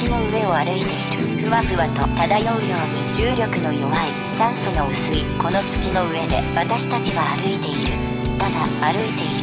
の上を歩いている。ふわふわと漂うように重力の弱い酸素の薄いこの月の上で私たちは歩いている。ただ歩いている。